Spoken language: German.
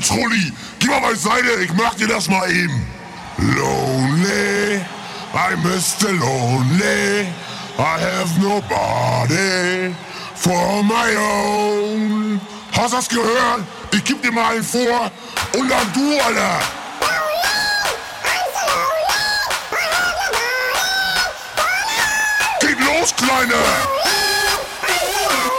Trulli, geh mal beiseite, ich mach dir das mal eben. Lonely, I'm Mr. Lonely, I have nobody for my own. Hast du das gehört? Ich geb dir mal einen vor und dann du, Alter. Geht los, Kleine!